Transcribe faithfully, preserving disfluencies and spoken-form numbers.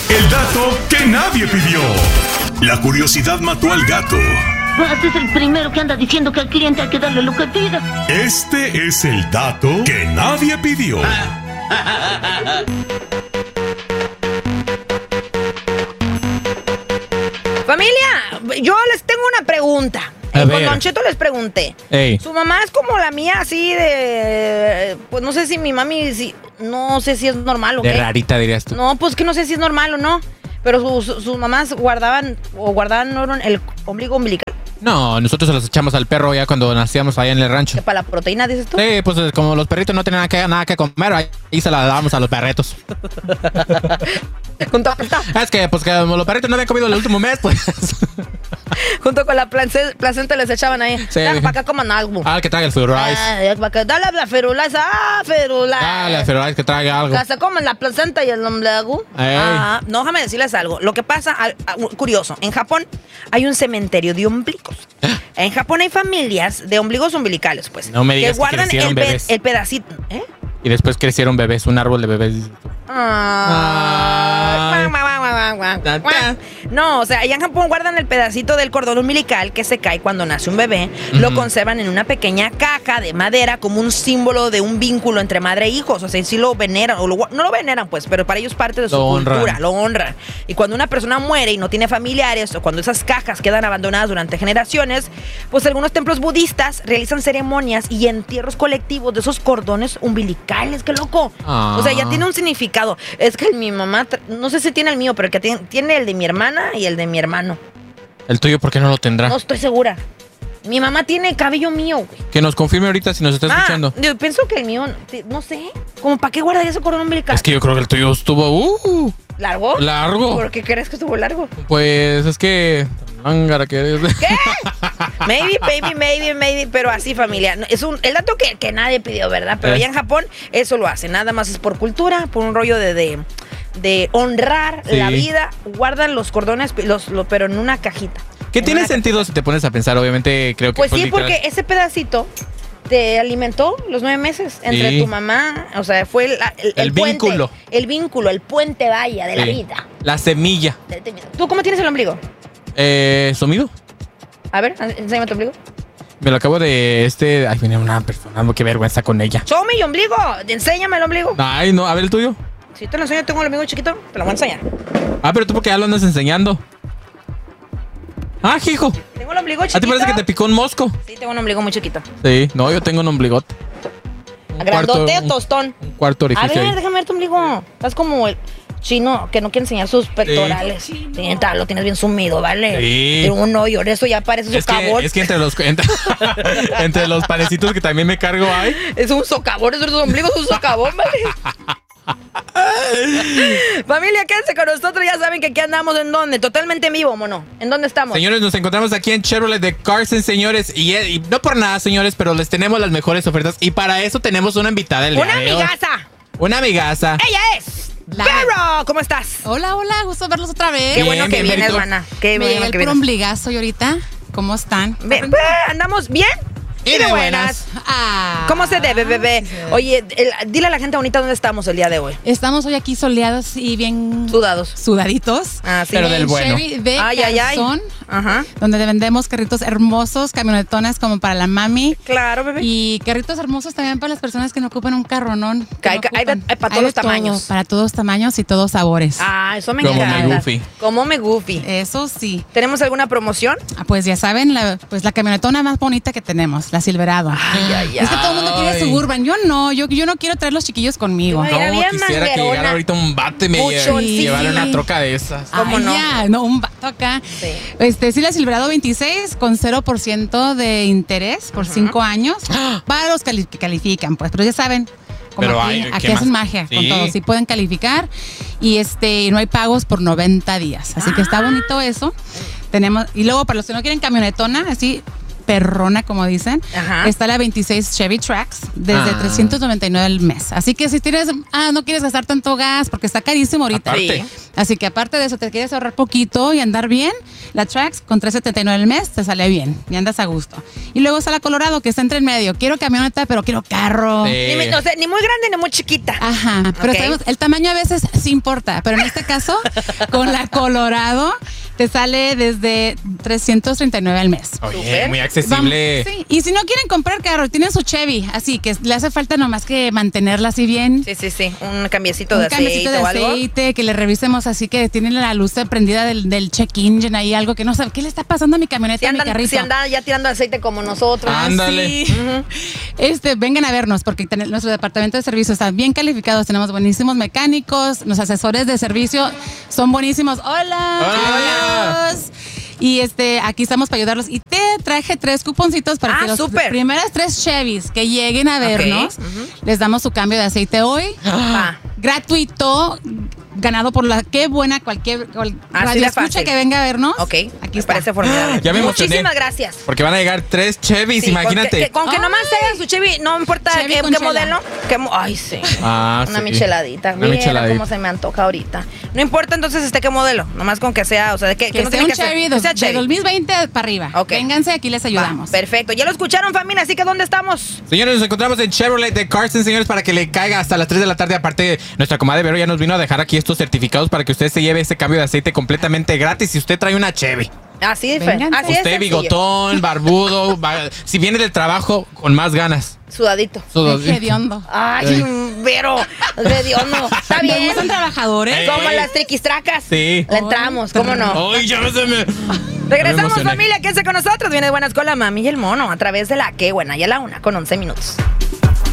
El dato que nadie pidió. La curiosidad mató al gato. Este es el primero que anda diciendo que al cliente hay que darle lo que pida. Este es el dato que nadie pidió. Familia, yo les tengo una pregunta. A y ver. con Don Cheto les pregunté. Ey. Su mamá es como la mía, así de... Pues no sé si mi mami... Si, no sé si es normal o De qué. rarita, dirías tú. No, pues que no sé si es normal o no. Pero sus, sus mamás guardaban o guardaban oro en el ombligo umbilical. No, nosotros se los echamos al perro ya cuando nacíamos allá en el rancho. ¿Que para la proteína, dices tú? Sí, pues como los perritos no tenían nada que, nada que comer, ahí se la dábamos a los perritos. Junto, Es que, pues, que los perritos no habían comido el último mes, pues. junto con la place- placenta les echaban ahí. Sí. Dale, para acá coman algo. Ah, que traiga el Firulais. Ah, ya, pa' acá. Dale la Firulais. Ah, Firulais. Dale al Firulais que traiga algo. Que se comen la placenta y el ombligo. Ey. Ah, no, déjame decirles algo. Lo que pasa, al- a- curioso, en Japón hay un cementerio de ombligos. En Japón hay familias de ombligos umbilicales, pues. No me digas que que guardan crecieron el, pe- bebés. el pedacito. ¿Eh? Y después crecieron bebés, un árbol de bebés. Ay. Ay. No, o sea, allá en Japón guardan el pedacito del cordón umbilical que se cae cuando nace un bebé, lo Ujú. conservan en una pequeña caja de madera como un símbolo de un vínculo entre madre e hijos. O sea, sí lo veneran, o lo gua- no lo veneran, pues, pero para ellos parte de su Lo honran. cultura, lo honran. Y cuando una persona muere y no tiene familiares, o cuando esas cajas quedan abandonadas durante generaciones, pues algunos templos budistas realizan ceremonias y entierros colectivos de esos cordones umbilicales. ¡Qué loco! Ah. O sea, ya tiene un significado. Es que mi mamá, tra- no sé si tiene el mío, pero el que tiene, tiene el de mi hermana y el de mi hermano. ¿El tuyo por qué no lo tendrá? No estoy segura. Mi mamá tiene cabello mío, güey. Que nos confirme ahorita si nos está escuchando. Ah, yo pienso que el mío, no sé, como para qué guardaría ese cordón umbilical. Es que yo creo que el tuyo estuvo uh, ¿Largo? largo. ¿Por qué crees que estuvo largo? Pues es que... Lángara que eres. ¿Qué? Maybe, maybe, maybe, maybe, pero así, familia. No, es un, el dato que, que nadie pidió, ¿verdad? Pero Eh. allá en Japón eso lo hacen. Nada más es por cultura, por un rollo de, de, de honrar Sí. la vida. Guardan los cordones, los, lo- pero en una cajita. Que En tiene una sentido si te pones a pensar, obviamente creo que... Pues sí, literal- porque ese pedacito te alimentó los nueve meses entre Sí. tu mamá, o sea, fue el, el, El puente, vínculo. el vínculo, el puente vaya de la Sí. vida. La semilla. ¿Tú cómo tienes el ombligo? Eh, ¿Sumido? A ver, enséñame tu ombligo. Me lo acabo de este... Ay, venía una persona, qué vergüenza con ella. Show me your ombligo, enséñame el ombligo. Ay, no, a ver el tuyo. Si te lo enseño, tengo el ombligo chiquito, te lo voy a enseñar. Ah, pero tú porque ya lo andas enseñando. Ah, hijo. Tengo el ombligo chiquito. ¿A ti parece que te picó un mosco? Sí, tengo un ombligo muy chiquito. Sí, no, yo tengo un ombligote. Un ¿Grandote o un- tostón? Un cuarto A orificio ver, ahí. déjame ver tu ombligo. Estás como el chino que no quiere enseñar sus pectorales. Sí, tal, lo tienes bien sumido, ¿vale? Sí. Tiene un hoyo, eso ya parece Es que, socavón. es que entre los entre, entre los panecitos que también me cargo hay. Es un socavón, es un ombligo, es un socavón, ¿vale? Familia, quédense con nosotros, ya saben que aquí andamos en dónde, totalmente en vivo, mono. ¿En dónde estamos? Señores, nos encontramos aquí en Chevrolet de Carson, señores. Y, y no por nada, señores, pero les tenemos las mejores ofertas. Y para eso tenemos una invitada el día Una de hoy. amigaza. Una amigaza. Ella es La- Vero. ¿Cómo estás? Hola, hola, gusto verlos otra vez. Qué Bien, bueno que bien, vienes, Verito. hermana. Qué Me bueno llevé el que puro vienes. ombligazo y ahorita, ¿cómo están? Bien, pues, ¿andamos bien? Y de buenas. Ah, ¿Cómo se debe, bebé? sí se debe. Oye, el- dile a la gente bonita dónde estamos el día de hoy. Estamos hoy aquí soleados y bien Sudados. sudaditos. Ah, sí. Pero En del bueno. Chevy de Ay, ay, ay. Garzón, Ajá. donde vendemos carritos hermosos, camionetones como para la mami. Claro, bebé. Y carritos hermosos también para las personas que no ocupan un carronón. Que hay- hay de- hay para todos los todo, tamaños. Para todos tamaños y todos sabores. Ah, eso me Como encanta. me Goofy. Como me goofy. Eso sí. ¿Tenemos alguna promoción? Ah, pues ya saben, la, pues la camionetona más bonita que tenemos, la Silverado. Ay, ay, Es que todo el mundo quiere Ay. Suburban. Yo no, yo, yo no quiero traer los chiquillos conmigo. Ay, Era No, bien quisiera que manguerona. llegara ahorita un bate y me Puchón, lle- sí. llevara una troca de esas. ¿Cómo Ay, no? ya, no, un vato acá. Sí. Este, sí, la Silverado veintiséis con cero por ciento de interés por cinco años. Para los cali- que califican, pues. Pero ya saben, como Pero aquí, hay- ¿qué aquí más? hacen magia Sí. con todo. Sí pueden calificar. Y este, no hay pagos por noventa días. Así que está bonito eso. Tenemos, y luego para los que no quieren camionetona, así, perrona, como dicen. Ajá. Está la veintiséis Chevy Trax desde Ah. trescientos noventa y nueve al mes. Así que si tienes, ah, no quieres gastar tanto gas porque está carísimo ahorita. Aparte. Sí. Así que aparte de eso, te quieres ahorrar poquito y andar bien, la Trax con trescientos setenta y nueve al mes te sale bien y andas a gusto. Y luego está la Colorado que está entre en medio. Quiero camioneta, pero quiero carro. Sí. Ni, mi- o sea, ni muy grande ni muy chiquita. Ajá, pero Ok. sabemos, el tamaño a veces sí importa, pero en este caso, con la Colorado, te sale desde trescientos treinta y nueve al mes. Oye, Súper. muy accesible. Vamos, sí. Y si no quieren comprar carro, tienen su Chevy, así que le hace falta nomás que mantenerla así bien. Sí, sí, sí. Un cambiecito Un de aceite cambiecito de o algo. aceite, que le revisemos así que tienen la luz prendida del, del check engine ahí, algo que no sabe. ¿Qué le está pasando a mi camioneta, Si a mi andan, carrito? si andan ya tirando aceite como nosotros. Ah, Ándale. Sí. Este, vengan a vernos porque ten- nuestro departamento de servicio está bien calificado. Tenemos buenísimos mecánicos, los asesores de servicio son buenísimos. Hola. Hola. chicos. Y este, aquí estamos para ayudarlos. Y te traje tres cuponcitos para Ah, que los súper. primeras tres Chevys que lleguen a vernos, ujú. les damos su cambio de aceite hoy. Va. Gratuito, ganado por la qué buena cualquier cual, Así radio de escucha fácil. que venga a vernos. Ok, aquí me está. parece formidable. Ya me emocioné. Muchísimas gracias. Porque van a llegar tres Chevys, Sí, imagínate. Con que, que- con que Ay. nomás tengan su Chevy, no importa Chevy qué, con qué chela. modelo. qué mo- ay, sí. Ah, Una sí. micheladita. Una Mira micheladita. cómo se me antoja ahorita. No importa entonces este qué modelo, nomás con que sea, o sea, de que, Que no sea tiene un que ser- Chevy, que dos- sea de Chevy. dos mil veinte para arriba. Ok. Vénganse, aquí les Va, ayudamos. perfecto. Ya lo escucharon, familia, así que ¿dónde estamos? Señores, nos encontramos en Chevrolet de Carson, señores, para que le caiga hasta las tres de la tarde. Aparte, nuestra comadre Vero ya nos vino a dejar aquí estos certificados para que usted se lleve este cambio de aceite completamente gratis si usted trae una Chevy. Así, Fer. Vénganse. Así es Usted sencillo. bigotón, barbudo, va- si viene del trabajo, con más ganas. Sudadito. Todo- Qué hediondo. Ay, Vero, de Dios no. Está Me bien. gustan trabajadores. Eh. Como las triquistracas. Sí. Le entramos, ¿cómo no? Ay, ya me se me... Regresamos, emocioné. familia, quédense con nosotros. Viene de Buenas con la mami y el mono a través de la que buena, ya la una con once minutos.